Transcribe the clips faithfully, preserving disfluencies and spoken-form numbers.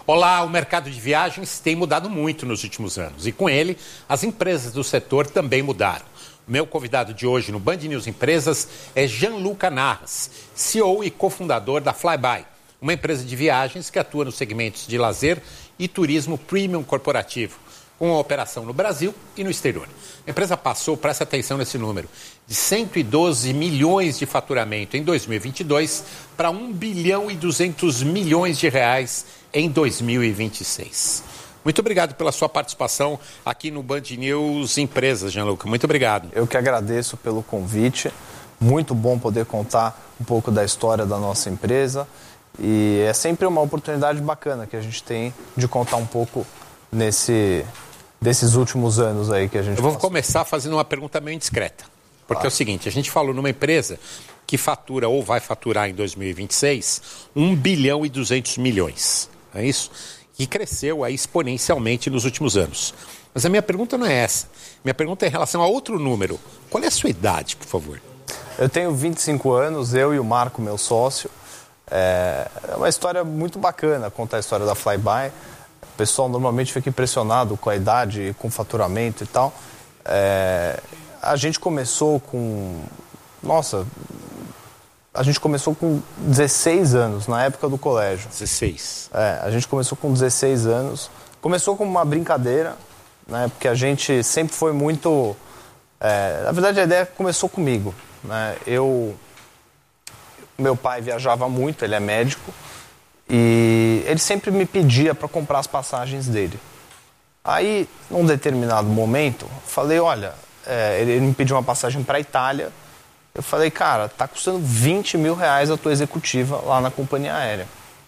Olá, o mercado de viagens tem mudado muito nos últimos anos e com ele as empresas do setor também mudaram. O meu convidado de hoje no Band News Empresas é Gianluca Narras, C E O e cofundador da Flybuy, uma empresa de viagens que atua nos segmentos de lazer e turismo premium corporativo, com uma operação no Brasil e no exterior. A empresa passou, presta atenção nesse número, de cento e doze milhões de faturamento em dois mil e vinte e dois para um bilhão e duzentos milhões de reais em dois mil e vinte e seis. Muito obrigado pela sua participação aqui no Band News Empresas, Gianluca. Muito obrigado. Eu que agradeço pelo convite. Muito bom poder contar um pouco da história da nossa empresa. E é sempre uma oportunidade bacana que a gente tem de contar um pouco nesse, desses últimos anos aí que a gente Eu vou passou. começar fazendo uma pergunta meio indiscreta. Porque ah. é o seguinte, a gente falou numa empresa que fatura ou vai faturar em dois mil e vinte e seis um bilhão e duzentos milhões. É isso? Que cresceu aí exponencialmente nos últimos anos. Mas a minha pergunta não é essa. Minha pergunta é em relação a outro número. Qual é a sua idade, por favor? Eu tenho vinte e cinco anos, eu e o Marco, meu sócio. É uma história muito bacana contar a história da Flybuy. O pessoal normalmente fica impressionado com a idade, com o faturamento e tal. É... A gente começou com... Nossa... A gente começou com dezesseis anos, na época do colégio. dezesseis. É, a gente começou com dezesseis anos. Começou como uma brincadeira, né? Porque a gente sempre foi muito... É, na verdade, a ideia começou comigo, né? Eu... Meu pai viajava muito, ele é médico. E ele sempre me pedia para comprar as passagens dele. Aí, num determinado momento, falei, olha... É, ele me pediu uma passagem para a Itália. Eu falei, cara, tá custando vinte mil reais a tua executiva lá na companhia aérea.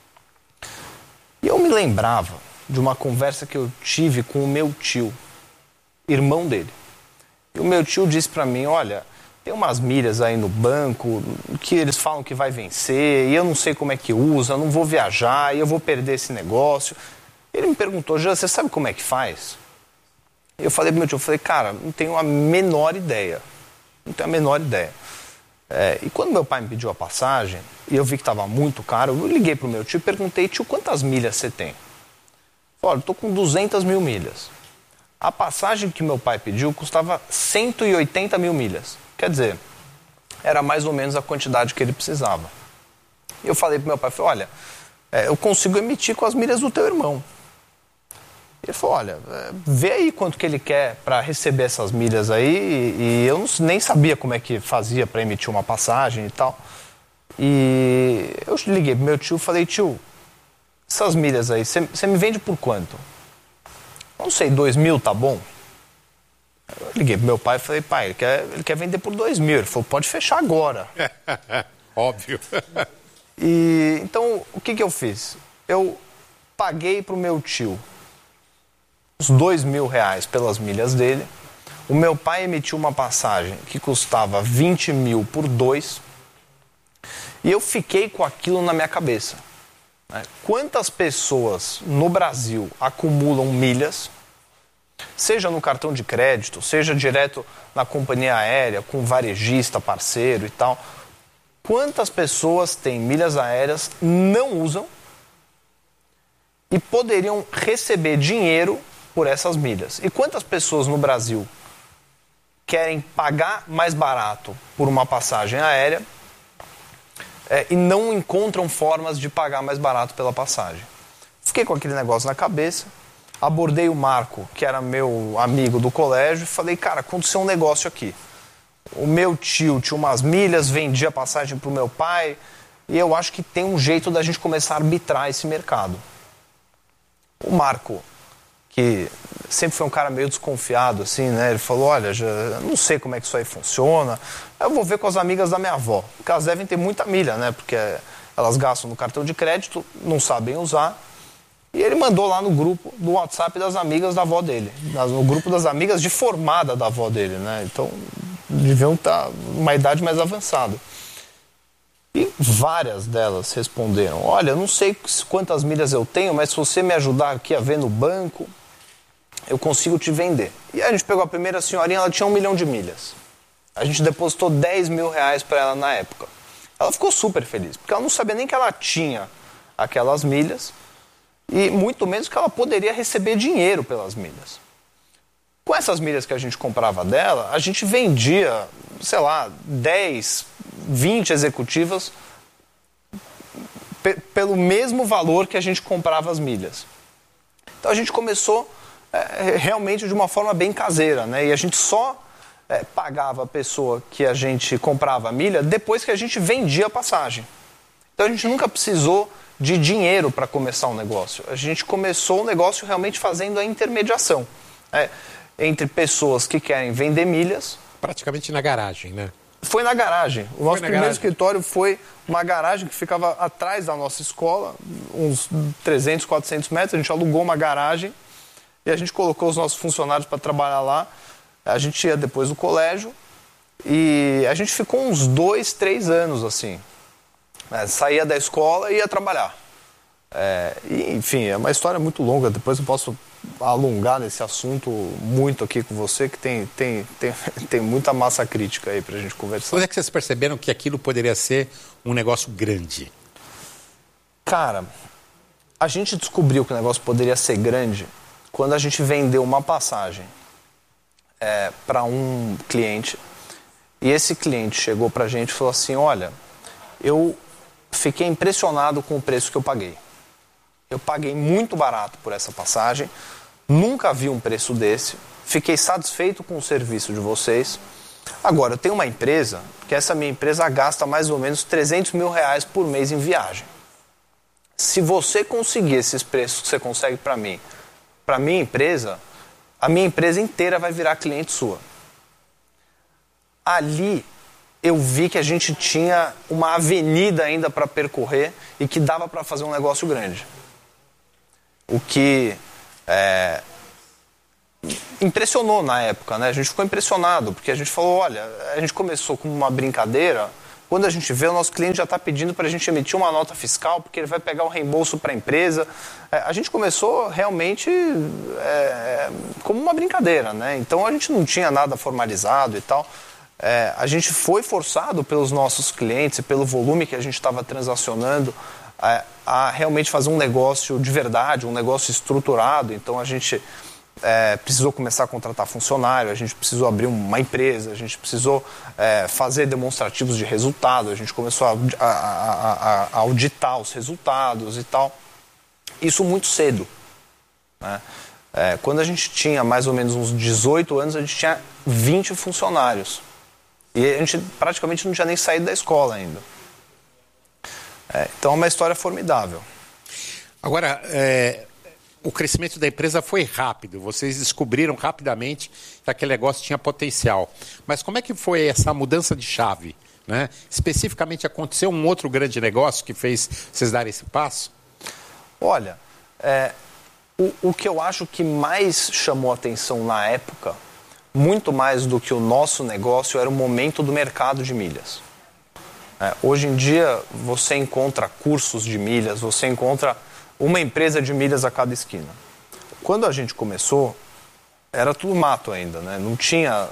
E eu me lembrava de uma conversa que eu tive com o meu tio, irmão dele. E o meu tio disse pra mim, olha, tem umas milhas aí no banco que eles falam que vai vencer, e eu não sei como é que usa, eu não vou viajar, e eu vou perder esse negócio. Ele me perguntou, Jean, você sabe como é que faz? Eu falei pro meu tio, eu falei, cara, não tenho a menor ideia. Não tenho a menor ideia. É, e quando meu pai me pediu a passagem, e eu vi que estava muito caro, eu liguei pro meu tio e perguntei, tio, quantas milhas você tem? Olha, eu tô com duzentas mil milhas. A passagem que meu pai pediu custava cento e oitenta mil milhas. Quer dizer, era mais ou menos a quantidade que ele precisava. E eu falei pro meu pai, falei, olha, é, eu consigo emitir com as milhas do teu irmão. Ele falou, olha, vê aí quanto que ele quer para receber essas milhas aí, e, e eu não, nem sabia como é que fazia para emitir uma passagem e tal. E eu liguei pro meu tio e falei, tio, essas milhas aí, você me vende por quanto? Não sei, dois mil tá bom? Eu liguei pro meu pai e falei, pai, ele quer, ele quer vender por dois mil. Ele falou, pode fechar agora. Óbvio. E então, o que que eu fiz? Eu paguei pro meu tio uns dois mil reais pelas milhas dele. O meu pai emitiu uma passagem que custava vinte mil por dois. E eu fiquei com aquilo na minha cabeça. Né? Quantas pessoas no Brasil acumulam milhas, seja no cartão de crédito, seja direto na companhia aérea, com varejista, parceiro e tal. Quantas pessoas têm milhas aéreas, não usam e poderiam receber dinheiro por essas milhas? E quantas pessoas no Brasil querem pagar mais barato por uma passagem aérea é, e não encontram formas de pagar mais barato pela passagem? Fiquei com aquele negócio na cabeça, abordei o Marco, que era meu amigo do colégio, e falei, cara, aconteceu um negócio aqui. O meu tio tinha umas milhas, vendia passagem para o meu pai, e eu acho que tem um jeito da gente começar a arbitrar esse mercado. O Marco, que sempre foi um cara meio desconfiado, assim, né? Ele falou, olha, já não sei como é que isso aí funciona, eu vou ver com as amigas da minha avó, porque elas devem ter muita milha, né? Porque elas gastam no cartão de crédito, não sabem usar. E ele mandou lá no grupo do WhatsApp das amigas da avó dele, no grupo das amigas de formada da avó dele, né? Então, deviam estar numa idade mais avançada. E várias delas responderam, olha, eu não sei quantas milhas eu tenho, mas se você me ajudar aqui a ver no banco, eu consigo te vender. E aí a gente pegou a primeira senhorinha, ela tinha um milhão de milhas. A gente depositou dez mil reais para ela na época. Ela ficou super feliz, porque ela não sabia nem que ela tinha aquelas milhas. e muito menos que ela poderia receber dinheiro pelas milhas. Com essas milhas que a gente comprava dela, a gente vendia, sei lá, dez, vinte executivas pe- pelo mesmo valor que a gente comprava as milhas. Então a gente começou é, realmente de uma forma bem caseira, né? E a gente só é, pagava a pessoa que a gente comprava a milha depois que a gente vendia a passagem. Então a gente nunca precisou de dinheiro para começar um negócio. A gente começou o negócio realmente fazendo a intermediação, né, entre pessoas que querem vender milhas. Praticamente na garagem, né? Foi na garagem. O nosso primeiro garagem. escritório foi uma garagem que ficava atrás da nossa escola, uns trezentos, quatrocentos metros. A gente alugou uma garagem e a gente colocou os nossos funcionários para trabalhar lá. A gente ia depois do colégio e a gente ficou uns dois, três anos assim. É, saía da escola e ia trabalhar. É, e, enfim, é uma história muito longa. Depois eu posso alongar nesse assunto muito aqui com você, que tem, tem, tem, tem muita massa crítica aí pra gente conversar. Quando é que vocês perceberam que aquilo poderia ser um negócio grande? Cara, a gente descobriu que o negócio poderia ser grande quando a gente vendeu uma passagem é, para um cliente. E esse cliente chegou pra gente e falou assim: olha, eu fiquei impressionado com o preço que eu paguei. Eu paguei muito barato por essa passagem, nunca vi um preço desse, fiquei satisfeito com o serviço de vocês. Agora, eu tenho uma empresa, que essa minha empresa gasta mais ou menos trezentos mil reais por mês em viagem. Se você conseguir esses preços que você consegue para mim, para minha empresa, a minha empresa inteira vai virar cliente sua. Ali eu vi que a gente tinha uma avenida ainda para percorrer e que dava para fazer um negócio grande. O que é, impressionou na época, né? A gente ficou impressionado, porque a gente falou, olha, a gente começou com uma brincadeira, quando a gente vê, o nosso cliente já está pedindo para a gente emitir uma nota fiscal, porque ele vai pegar o reembolso para a empresa. É, a gente começou realmente é, como uma brincadeira, né? Então a gente não tinha nada formalizado e tal. É, a gente foi forçado pelos nossos clientes e pelo volume que a gente estava transacionando a, a realmente fazer um negócio de verdade, um negócio estruturado. Então a gente é, precisou começar a contratar funcionário, a gente precisou abrir uma empresa, a gente precisou é, fazer demonstrativos de resultado, a gente começou a, a, a, a auditar os resultados e tal. Isso muito cedo, né? É, quando a gente tinha mais ou menos uns dezoito anos, a gente tinha vinte funcionários. E a gente praticamente não tinha nem saído da escola ainda. É, então é uma história formidável. Agora, é, o crescimento da empresa foi rápido. Vocês descobriram rapidamente que aquele negócio tinha potencial. Mas como é que foi essa mudança de chave, né? Especificamente, aconteceu um outro grande negócio que fez vocês darem esse passo? Olha, é, o, o que eu acho que mais chamou atenção na época, muito mais do que o nosso negócio, era o momento do mercado de milhas. É, hoje em dia, você encontra cursos de milhas, você encontra uma empresa de milhas a cada esquina. Quando a gente começou, era tudo mato ainda, né? Não tinha,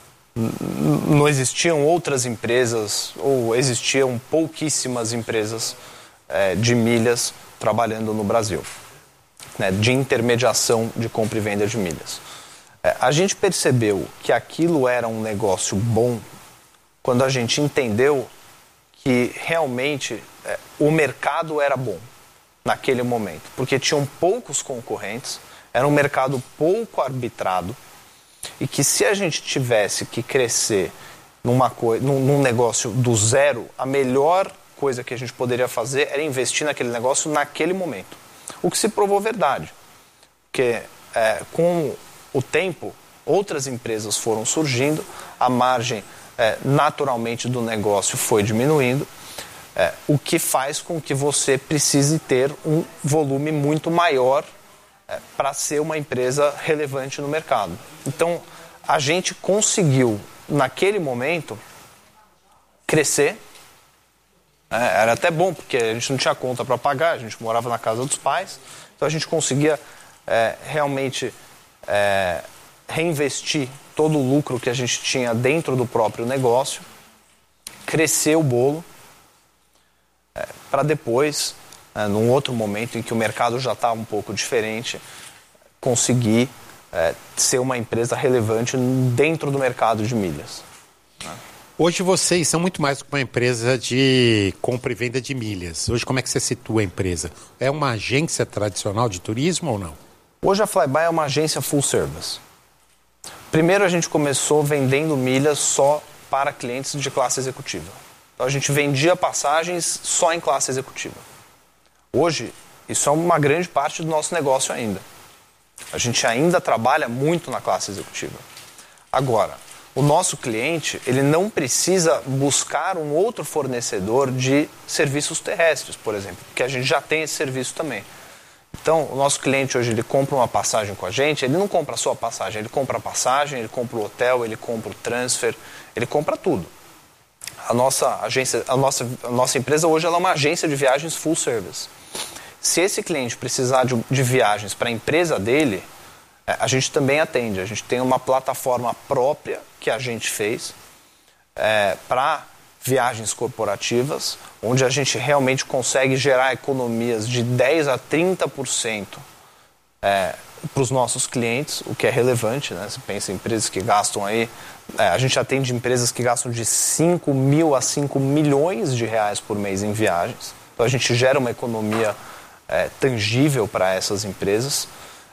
não existiam outras empresas, ou existiam pouquíssimas empresas é, de milhas trabalhando no Brasil, né? De intermediação de compra e venda de milhas. A gente percebeu que aquilo era um negócio bom quando a gente entendeu que realmente é, o mercado era bom naquele momento, porque tinham poucos concorrentes, era um mercado pouco arbitrado, e que se a gente tivesse que crescer numa coi- num, num negócio do zero, a melhor coisa que a gente poderia fazer era investir naquele negócio naquele momento. O que se provou verdade, porque é, com o tempo, outras empresas foram surgindo, a margem é, naturalmente do negócio foi diminuindo, é, o que faz com que você precise ter um volume muito maior é, para ser uma empresa relevante no mercado. Então, a gente conseguiu, naquele momento, crescer. É, era até bom, porque a gente não tinha conta para pagar, a gente morava na casa dos pais, então a gente conseguia é, realmente É, reinvestir todo o lucro que a gente tinha dentro do próprio negócio, crescer o bolo, é, para depois né, num outro momento em que o mercado já está um pouco diferente, conseguir é, ser uma empresa relevante dentro do mercado de milhas. Né? Hoje vocês são muito mais do que uma empresa de compra e venda de milhas. Hoje como é que você situa a empresa? É uma agência tradicional de turismo ou não? Hoje a Flybuy é uma agência full service. Primeiro a gente começou vendendo milhas só para clientes de classe executiva. Então a gente vendia passagens só em classe executiva. Hoje isso é uma grande parte do nosso negócio ainda. A gente ainda trabalha muito na classe executiva. Agora, o nosso cliente ele não precisa buscar um outro fornecedor de serviços terrestres, por exemplo, porque a gente já tem esse serviço também. Então, o nosso cliente hoje ele compra uma passagem com a gente, ele não compra só a passagem, ele compra a passagem, ele compra o hotel, ele compra o transfer, ele compra tudo. A nossa agência, a nossa, a nossa empresa hoje ela é uma agência de viagens full service. Se esse cliente precisar de, de viagens para a empresa dele, a gente também atende. A gente tem uma plataforma própria que a gente fez é, para viagens corporativas, onde a gente realmente consegue gerar economias de dez a trinta por cento é, para os nossos clientes, o que é relevante, né? Você pensa em empresas que gastam aí, é, a gente atende empresas que gastam de cinco mil a cinco milhões de reais por mês em viagens. Então a gente gera uma economia é, tangível para essas empresas.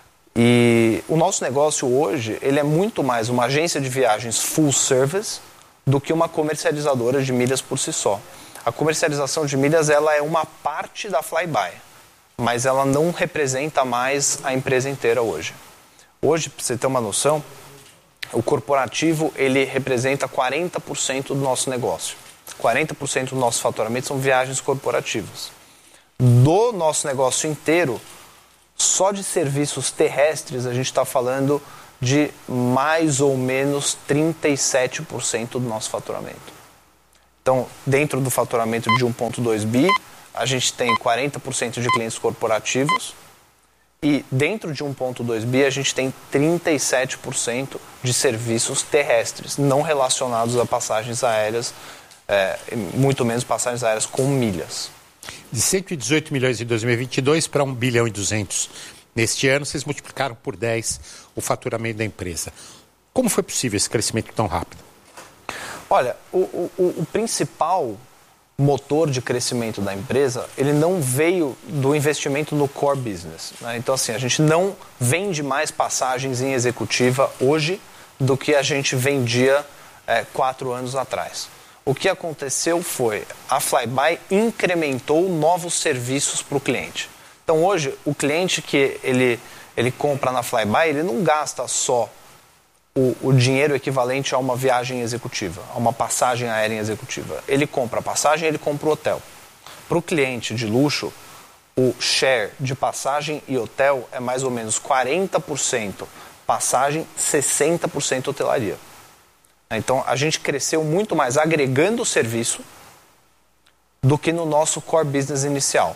E o nosso negócio hoje, ele é muito mais uma agência de viagens full service do que uma comercializadora de milhas por si só. A comercialização de milhas ela é uma parte da Flybuy, mas ela não representa mais a empresa inteira hoje. Hoje, para você ter uma noção, o corporativo ele representa quarenta por cento do nosso negócio. quarenta por cento do nosso faturamento são viagens corporativas. Do nosso negócio inteiro, só de serviços terrestres a gente está falando de mais ou menos trinta e sete por cento do nosso faturamento. Então, dentro do faturamento de um vírgula dois bi, a gente tem quarenta por cento de clientes corporativos e dentro de um vírgula dois bi a gente tem trinta e sete por cento de serviços terrestres, não relacionados a passagens aéreas, é, muito menos passagens aéreas com milhas. De cento e dezoito milhões em dois mil e vinte e dois para um bilhão e duzentos neste ano, vocês multiplicaram por dez o faturamento da empresa. Como foi possível esse crescimento tão rápido? Olha, o, o, o principal motor de crescimento da empresa, ele não veio do investimento no core business. Né? Então, assim, a gente não vende mais passagens em executiva hoje do que a gente vendia é, quatro anos atrás. O que aconteceu foi, a Flybuy incrementou novos serviços para o cliente. Então hoje, o cliente que ele, ele compra na Flybuy, ele não gasta só o, o dinheiro equivalente a uma viagem executiva, a uma passagem aérea executiva. Ele compra a passagem, ele compra o hotel. Para o cliente de luxo, o share de passagem e hotel é mais ou menos quarenta por cento passagem, sessenta por cento hotelaria. Então, a gente cresceu muito mais agregando serviço do que no nosso core business inicial.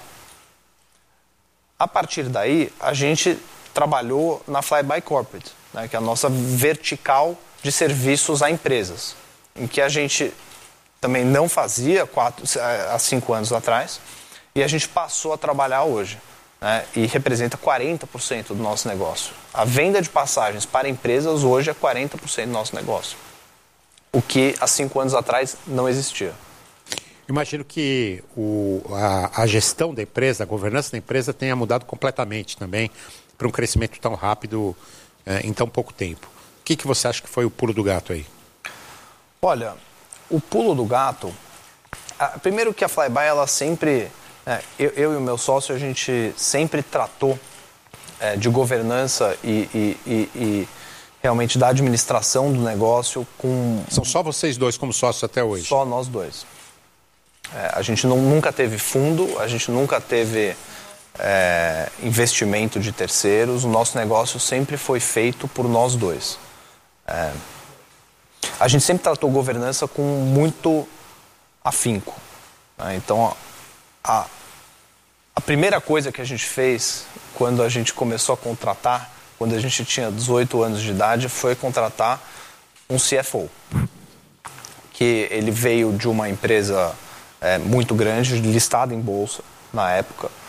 A partir daí, a gente trabalhou na Flybuy Corporate, né, que é a nossa vertical de serviços a empresas, em que a gente também não fazia quatro, há cinco anos atrás, e a gente passou a trabalhar hoje, né, e representa quarenta por cento do nosso negócio. A venda de passagens para empresas hoje é quarenta por cento do nosso negócio. O que há cinco anos atrás não existia. Imagino que o, a, a gestão da empresa, a governança da empresa tenha mudado completamente também para um crescimento tão rápido é, em tão pouco tempo. O que, que você acha que foi o pulo do gato aí? Olha, o pulo do gato... A, primeiro que a Flybuy, ela sempre... É, eu, eu e o meu sócio, a gente sempre tratou é, de governança e... e, e, e realmente da administração do negócio com... São só vocês dois como sócios até hoje? Só nós dois. É, a gente não, nunca teve fundo, a gente nunca teve é, investimento de terceiros, o nosso negócio sempre foi feito por nós dois. É, a gente sempre tratou governança com muito afinco. Né? Então, a, a primeira coisa que a gente fez quando a gente começou a contratar, quando a gente tinha dezoito anos de idade, foi contratar um C F O. Que ele veio de uma empresa é, muito grande, listada em bolsa na época,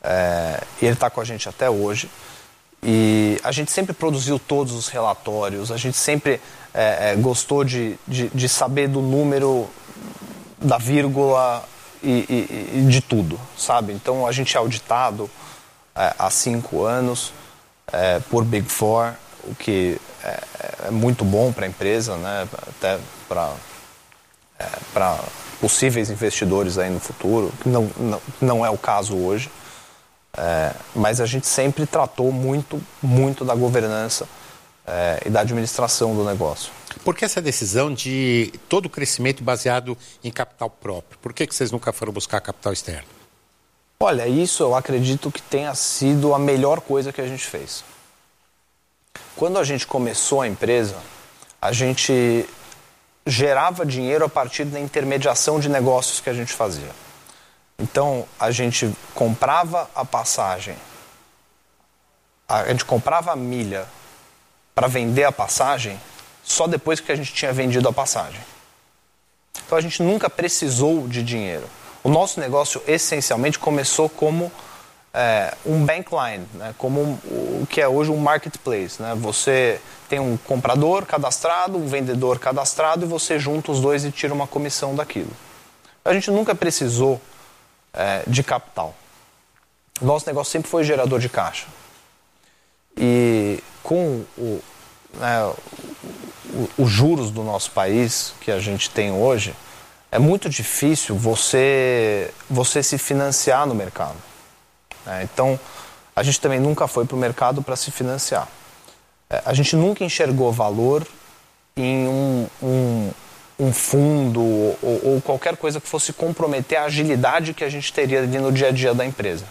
é, e ele está com a gente até hoje. E a gente sempre produziu todos os relatórios, a gente sempre é, é, gostou de, de, de saber do número, da vírgula e, e, e de tudo, sabe? Então a gente é auditado é, há cinco anos é, por Big Four, o que é, é muito bom para a empresa, né? Até para é, para possíveis investidores aí no futuro, que não, não, não é o caso hoje. É, mas a gente sempre tratou muito, muito da governança é, e da administração do negócio. Por que essa decisão de todo o crescimento baseado em capital próprio? Por que que vocês nunca foram buscar capital externo? Olha, isso eu acredito que tenha sido a melhor coisa que a gente fez. Quando a gente começou a empresa, a gente gerava dinheiro a partir da intermediação de negócios que a gente fazia. Então, a gente comprava a passagem, a gente comprava a milha para vender a passagem só depois que a gente tinha vendido a passagem. Então, a gente nunca precisou de dinheiro. O nosso negócio, essencialmente, começou como é, um bankline, né? Como um, o que é hoje um marketplace, né? Você tem um comprador cadastrado, um vendedor cadastrado, e você junta os dois e tira uma comissão daquilo. A gente nunca precisou É, de capital. Nosso negócio sempre foi gerador de caixa. E com o, né, os juros do nosso país que a gente tem hoje, é muito difícil você, você se financiar no mercado. Né? Então, a gente também nunca foi para o mercado para se financiar. É, a gente nunca enxergou valor em um, um um fundo ou, ou qualquer coisa que fosse comprometer a agilidade que a gente teria ali no dia a dia da empresa.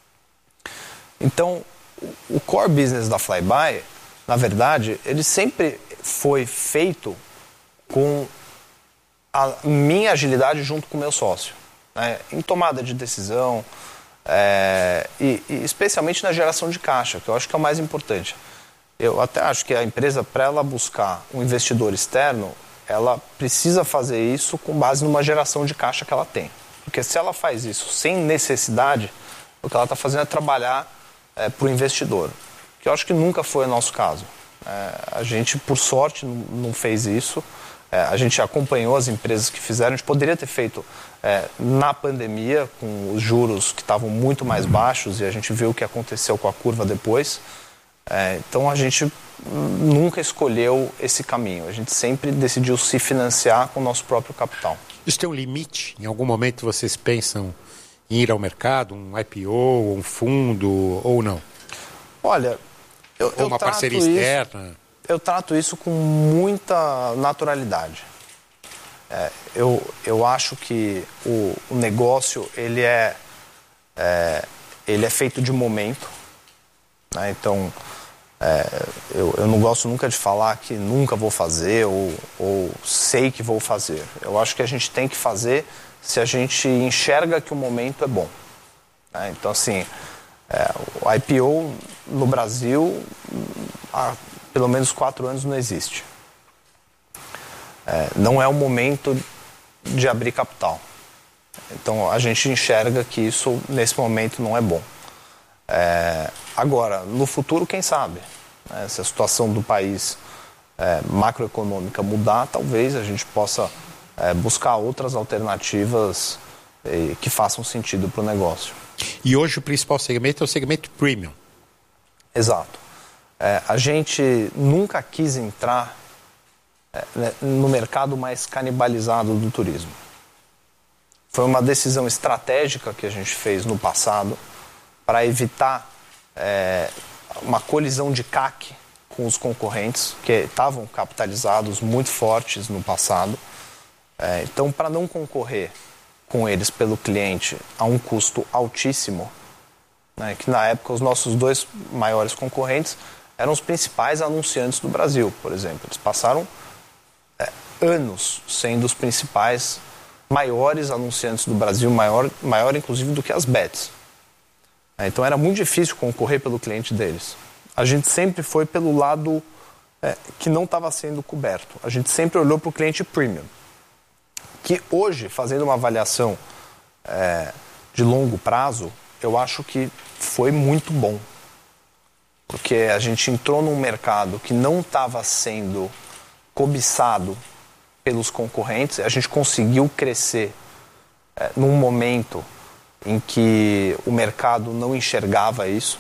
Então, o core business da Flybuy, na verdade, ele sempre foi feito com a minha agilidade junto com o meu sócio, né? Em tomada de decisão é, e, e especialmente na geração de caixa, que eu acho que é o mais importante. Eu até acho que a empresa, para ela buscar um investidor externo, ela precisa fazer isso com base numa geração de caixa que ela tem. Porque se ela faz isso sem necessidade, o que ela está fazendo é trabalhar é, para o investidor. Que eu acho que nunca foi o nosso caso. É, a gente, por sorte, não fez isso. É, a gente acompanhou as empresas que fizeram. A gente poderia ter feito é, na pandemia, com os juros que estavam muito mais baixos, e a gente viu o que aconteceu com a curva depois. É, então a gente nunca escolheu esse caminho. A gente sempre decidiu se financiar com o nosso próprio capital. Isso tem um limite? Em algum momento vocês pensam em ir ao mercado, um I P O, um fundo ou não? Olha, eu, ou eu uma trato parceria isso, externa? Eu trato isso com muita naturalidade. É, eu, eu acho que o, o negócio ele é, é, ele é feito de momento. Né? Então, é, eu, eu não gosto nunca de falar que nunca vou fazer ou, ou sei que vou fazer. Eu acho que a gente tem que fazer se a gente enxerga que o momento é bom. Né? Então, assim, é, o I P O no Brasil há pelo menos quatro anos não existe. É, não é o momento de abrir capital. Então, a gente enxerga que isso, nesse momento, não é bom. É, agora, no futuro, quem sabe? Né? Se a situação do país é, macroeconômica mudar, talvez a gente possa é, buscar outras alternativas é, que façam sentido para o negócio. E hoje o principal segmento é o segmento premium. Exato. É, a gente nunca quis entrar é, né, no mercado mais canibalizado do turismo. Foi uma decisão estratégica que a gente fez no passado para evitar é, uma colisão de C A C com os concorrentes, que estavam capitalizados muito fortes no passado. É, então, para não concorrer com eles pelo cliente a um custo altíssimo, né, que na época os nossos dois maiores concorrentes eram os principais anunciantes do Brasil, por exemplo. Eles passaram é, anos sendo os principais, maiores anunciantes do Brasil, maior, maior inclusive do que as bets. Então era muito difícil concorrer pelo cliente deles. A gente sempre foi pelo lado é, que não estava sendo coberto. A gente sempre olhou para o cliente premium. Que hoje, fazendo uma avaliação é, de longo prazo, eu acho que foi muito bom. Porque a gente entrou num mercado que não estava sendo cobiçado pelos concorrentes, a gente conseguiu crescer é, num momento em que o mercado não enxergava isso.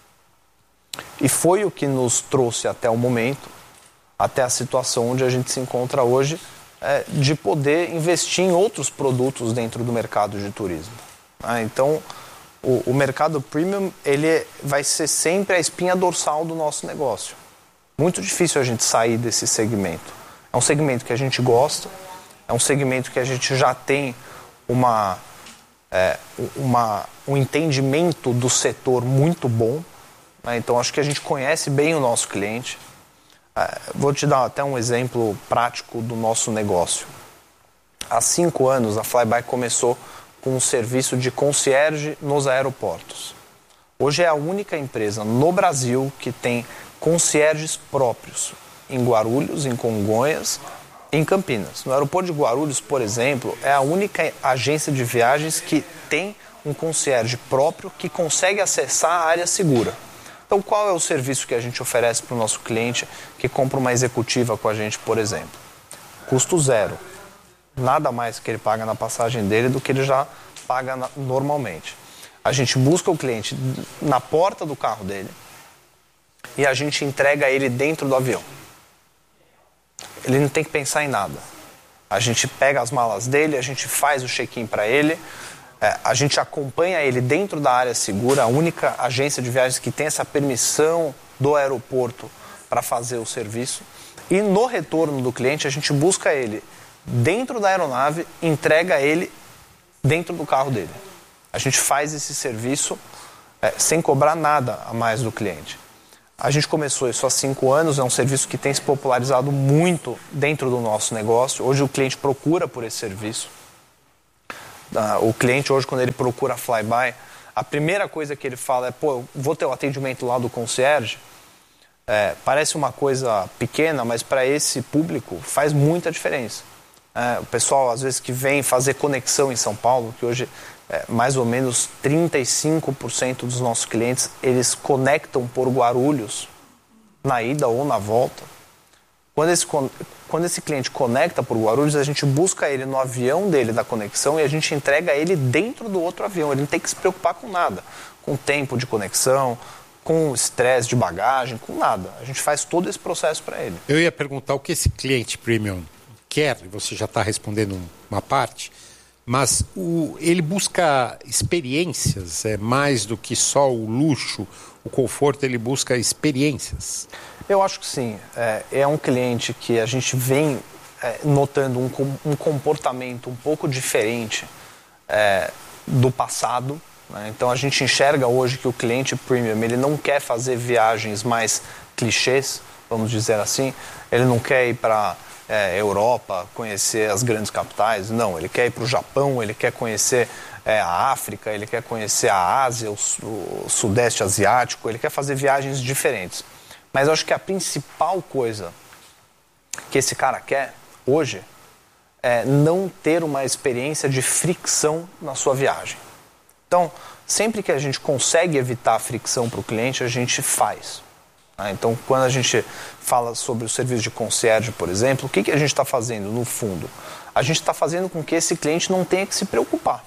E foi o que nos trouxe até o momento, até a situação onde a gente se encontra hoje, é, de poder investir em outros produtos dentro do mercado de turismo. Ah, então, o, o mercado premium ele vai ser sempre a espinha dorsal do nosso negócio. Muito difícil a gente sair desse segmento. É um segmento que a gente gosta, é um segmento que a gente já tem uma, é, uma, um entendimento do setor muito bom. Né? Então, acho que a gente conhece bem o nosso cliente. Vou te dar até um exemplo prático do nosso negócio. Há cinco anos, a Flyby começou com um serviço de concierge nos aeroportos. Hoje é a única empresa no Brasil que tem concierges próprios em Guarulhos, em Congonhas, em Campinas. No aeroporto de Guarulhos, por exemplo, é a única agência de viagens que tem um concierge próprio que consegue acessar a área segura. Então, qual é o serviço que a gente oferece para o nosso cliente que compra uma executiva com a gente, por exemplo? Custo zero. Nada mais que ele paga na passagem dele do que ele já paga na, normalmente. A gente busca o cliente na porta do carro dele e a gente entrega ele dentro do avião. Ele não tem que pensar em nada. A gente pega as malas dele, a gente faz o check-in para ele, É, a gente acompanha ele dentro da área segura, a única agência de viagens que tem essa permissão do aeroporto para fazer o serviço. E no retorno do cliente, a gente busca ele dentro da aeronave, entrega ele dentro do carro dele. A gente faz esse serviço é, sem cobrar nada a mais do cliente. A gente começou isso há cinco anos, é um serviço que tem se popularizado muito dentro do nosso negócio. Hoje o cliente procura por esse serviço. O cliente hoje, quando ele procura a Flyby, a primeira coisa que ele fala é, pô, eu vou ter o atendimento lá do concierge. É, parece uma coisa pequena, mas para esse público faz muita diferença. É, o pessoal, às vezes, que vem fazer conexão em São Paulo, que hoje é, mais ou menos trinta e cinco por cento dos nossos clientes, eles conectam por Guarulhos, na ida ou na volta. Quando esse, quando esse cliente conecta por Guarulhos, a gente busca ele no avião dele da conexão e a gente entrega ele dentro do outro avião. Ele não tem que se preocupar com nada, com tempo de conexão, com estresse de bagagem, com nada. A gente faz todo esse processo para ele. Eu ia perguntar o que esse cliente premium quer, e você já está respondendo uma parte, mas o, ele busca experiências, é mais do que só o luxo, o conforto, ele busca experiências. Eu acho que sim. É, é um cliente que a gente vem é, notando um, um comportamento um pouco diferente é, do passado. Né? Então a gente enxerga hoje que o cliente premium ele não quer fazer viagens mais clichês, vamos dizer assim. Ele não quer ir para é, Europa, conhecer as grandes capitais. Não, ele quer ir para o Japão, ele quer conhecer é, a África, ele quer conhecer a Ásia, o, o Sudeste Asiático. Ele quer fazer viagens diferentes. Mas eu acho que a principal coisa que esse cara quer hoje é não ter uma experiência de fricção na sua viagem. Então, sempre que a gente consegue evitar a fricção para o cliente, a gente faz. Então, quando a gente fala sobre o serviço de concierge, por exemplo, o que, que a gente está fazendo no fundo? A gente está fazendo com que esse cliente não tenha que se preocupar.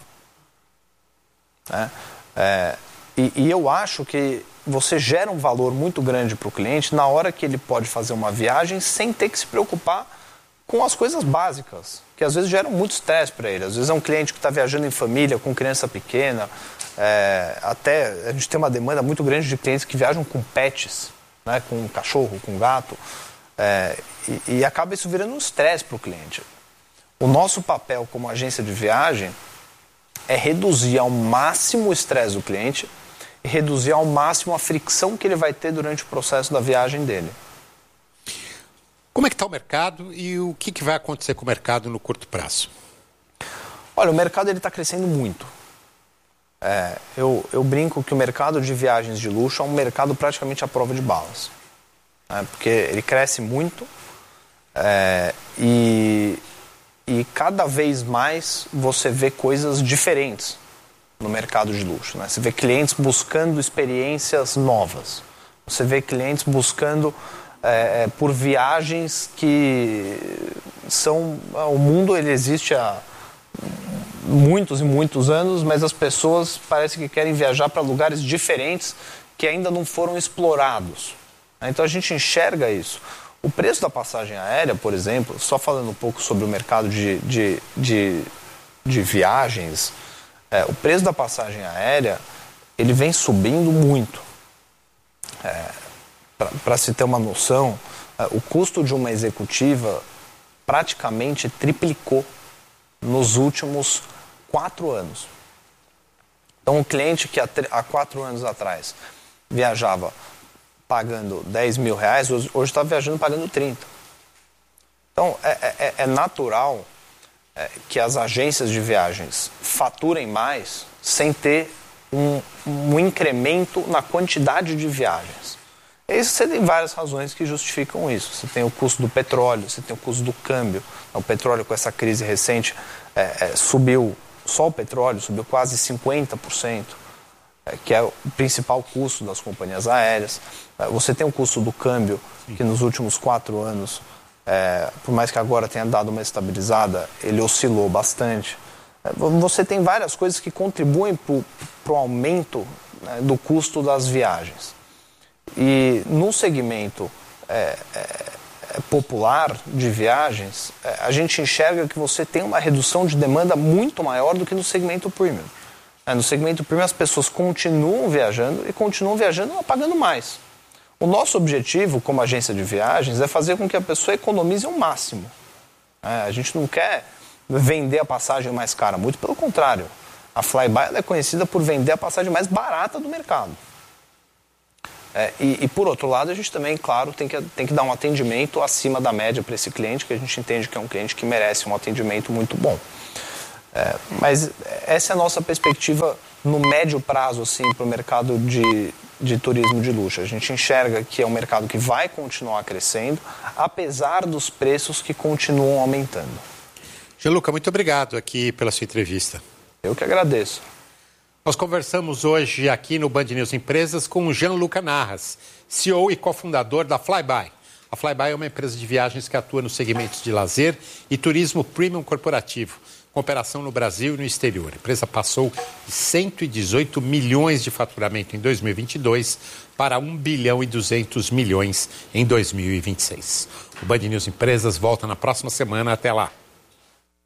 É, é, e, e eu acho que você gera um valor muito grande para o cliente na hora que ele pode fazer uma viagem sem ter que se preocupar com as coisas básicas, que às vezes geram muito estresse para ele. Às vezes é um cliente que está viajando em família, com criança pequena, é, até a gente tem uma demanda muito grande de clientes que viajam com pets, né, com cachorro, com gato, é, e, e acaba isso virando um estresse para o cliente. O nosso papel como agência de viagem é reduzir ao máximo o estresse do cliente e reduzir ao máximo a fricção que ele vai ter durante o processo da viagem dele. Como é que está o mercado e o que, que vai acontecer com o mercado no curto prazo? Olha, o mercado está crescendo muito. É, eu, eu brinco que o mercado de viagens de luxo é um mercado praticamente à prova de balas. Né? Porque ele cresce muito é, e, e cada vez mais você vê coisas diferentes. no mercado de luxo, né? Você vê clientes buscando experiências novas. Você vê clientes buscando é, por viagens que são... O mundo ele existe há muitos e muitos anos, mas as pessoas parece que querem viajar para lugares diferentes que ainda não foram explorados. Então a gente enxerga isso. O preço da passagem aérea, por exemplo, só falando um pouco sobre o mercado de, de, de, de viagens, é, o preço da passagem aérea ele vem subindo muito. É, para se ter uma noção, é, o custo de uma executiva praticamente triplicou nos últimos quatro anos. Então, um cliente que há, há quatro anos atrás viajava pagando dez mil reais, hoje está viajando pagando trinta. Então, é, é, é natural é, que as agências de viagens faturem mais sem ter um, um incremento na quantidade de viagens. E você tem várias razões que justificam isso. Você tem o custo do petróleo, você tem o custo do câmbio. O petróleo, com essa crise recente, é, é, subiu, só o petróleo subiu quase cinquenta por cento, é, que é o principal custo das companhias aéreas. É, você tem o custo do câmbio, que nos últimos quatro anos, é, por mais que agora tenha dado uma estabilizada, ele oscilou bastante. É, você tem várias coisas que contribuem para o aumento, né, do custo das viagens. E no segmento é, é, popular de viagens, é, a gente enxerga que você tem uma redução de demanda muito maior do que no segmento premium. É, no segmento premium as pessoas continuam viajando e continuam viajando pagando mais. O nosso objetivo como agência de viagens é fazer com que a pessoa economize o máximo. É, a gente não quer vender a passagem mais cara, muito pelo contrário. A Flyby ela é conhecida por vender a passagem mais barata do mercado. É, e, e, por outro lado, a gente também, claro, tem que, tem que dar um atendimento acima da média para esse cliente, que a gente entende que é um cliente que merece um atendimento muito bom. É, mas essa é a nossa perspectiva no médio prazo, assim, para o mercado de, de turismo de luxo. A gente enxerga que é um mercado que vai continuar crescendo, apesar dos preços que continuam aumentando. Gianluca, muito obrigado aqui pela sua entrevista. Eu que agradeço. Nós conversamos hoje aqui no Band News Empresas com o Gianluca Narras, C E O e cofundador da Flyby. A Flyby é uma empresa de viagens que atua nos segmentos de lazer e turismo premium corporativo, com operação no Brasil e no exterior. A empresa passou de cento e dezoito milhões de faturamento em dois mil e vinte e dois para um bilhão e duzentos milhões em dois mil e vinte e seis. O Band News Empresas volta na próxima semana. Até lá.